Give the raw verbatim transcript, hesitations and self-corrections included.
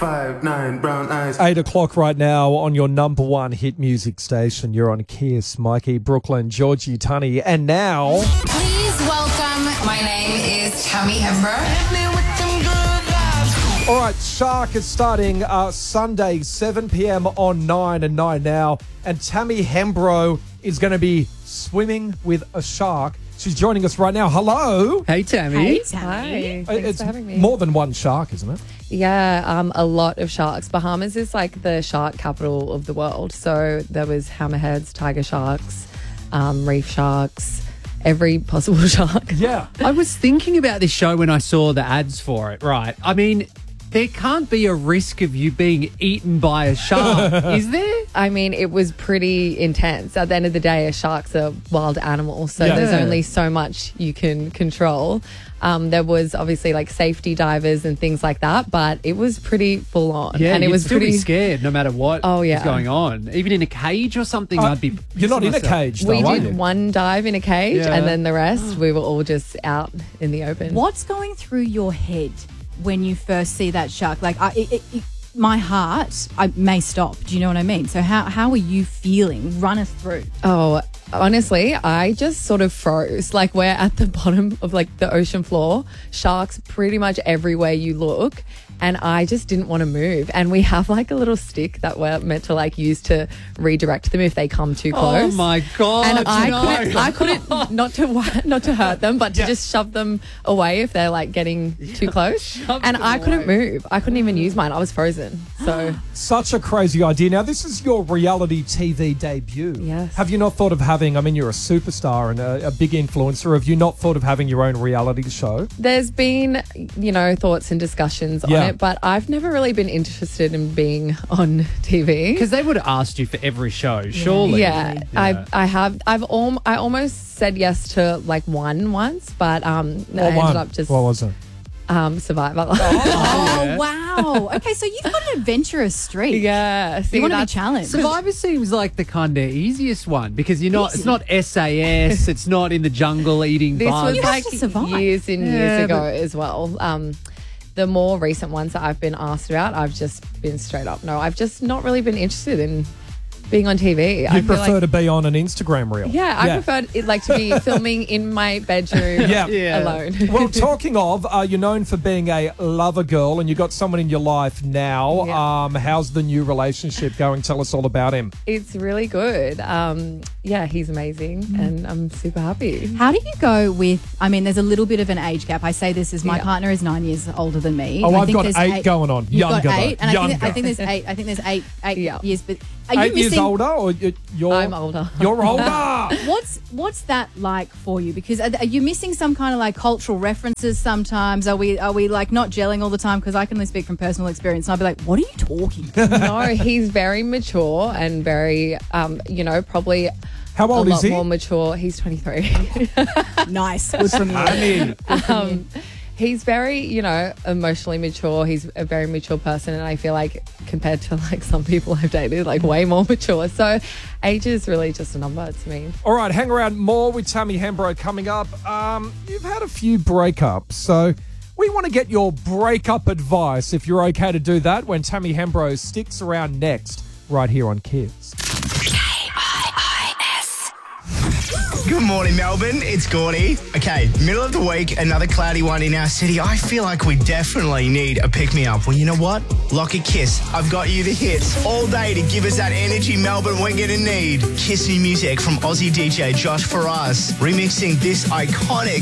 five, nine, brown eyes. Eight o'clock right now on your number one hit music station. You're on Kiss, Mikey, Brooklyn, Georgie, Tunny, and now... Please welcome, my name is Tammy Hembrow. All right, Shark is starting uh, Sunday, seven p.m. on nine and nine now. And Tammy Hembrow is going to be swimming with a shark. She's joining us right now. Hello. Hey, Tammy. Hey, Tammy. Hi. Thanks It's for having me. more than one shark, isn't it? Yeah, um, a lot of sharks. Bahamas is like the shark capital of the world. So there was hammerheads, tiger sharks, um, reef sharks, every possible shark. Yeah. I was thinking about this show when I saw the ads for it, right? I mean, there can't be a risk of you being eaten by a shark, is there? I mean, it was pretty intense. At the end of the day, a shark's a wild animal, so Yeah. there's Yeah. only so much you can control. Um, there was obviously like safety divers and things like that, but it was pretty full on. Yeah, and it you'd was still pretty be scared no matter what Oh, is yeah. going on. Even in a cage or something, Uh, I'd be... You're not in a myself. cage, though, We are did you? one dive in a cage, Yeah. and then the rest we were all just out in the open. What's going through your head when you first see that shark? Like, I, it, it, it, my heart I may stop. Do you know what I mean? So how, how are you feeling? Run us through. Oh, honestly, I just sort of froze. Like, we're at the bottom of like the ocean floor, sharks pretty much everywhere you look. And I just didn't want to move. And we have like a little stick that we're meant to like use to redirect them if they come too Oh, close. my God. And I no. couldn't, I couldn't not to wa- not to hurt them, but to Yeah. just shove them away if they're like getting too close. Shove And them I couldn't away. move. I couldn't even use mine. I was frozen. So Such a crazy idea. Now, this is your reality T V debut. Yes. Have you not thought of having, I mean, you're a superstar and a, a big influencer. Have you not thought of having your own reality show? there's been, you know, thoughts and discussions Yeah. on it, but I've never really been interested in being on T V. Because they would have asked you for every show, surely. Yeah, I I have I've al- I almost said yes to like one once, but um no, I What ended one? up just What was it? um Survivor. Oh, wow. Okay, so you've got an adventurous streak. yeah, see, You want to be that's- challenged. Survivor seems like the kind of easiest one because you're not. It's not S A S. It's not in the jungle eating This bugs. was You have like to survive. years and years Yeah, ago but- as well. Um, the more recent ones that I've been asked about, I've just been straight up. No, I've just not really been interested in being on T V. You I feel prefer like, to be on an Instagram reel? yeah, I preferred it like to be filming in my bedroom Yeah. Yeah. alone. Well, talking of, uh, you're known for being a lover girl and you've got someone in your life now. Yeah. Um, how's the new relationship going? Tell us all about him. It's really good. Um, yeah, he's amazing, and I'm super happy. How do you go with, I mean, there's a little bit of an age gap. I say this as my Yeah. partner is nine years older than me. Oh, I I've think got there's eight going on. You've Younger, got eight, though. and I think, Younger. I think there's eight. I think there's eight, eight Yeah. years. But are you Eight years missing? older, or you- you're? I'm older. You're older. What's what's that like for you? Because are, are you missing some kind of like cultural references sometimes? Are we are we like not gelling all the time? Because I can only speak from personal experience, and I'll be like, what are you talking? No, he's very mature and very, um, you know, probably How a old is lot he? more mature. He's twenty-three. Nice, good from you. Honey. um, he's very, you know, emotionally mature. He's a very mature person, and I feel like compared to like some people I've dated, like way more mature. So age is really just a number to me. All right, hang around. More with Tammy Hembrow coming up. Um, you've had a few breakups, so we want to get your breakup advice if you're okay to do that when Tammy Hembrow sticks around next, right here on Kids. Good morning, Melbourne. It's Gordy. Okay, middle of the week, another cloudy one in our city. I feel like we definitely need a pick-me-up. Well, you know what? Lock a Kiss. I've got you the hits all day to give us that energy, Melbourne, we're going to need. Kiss new music from Aussie D J Josh Faraz, remixing this iconic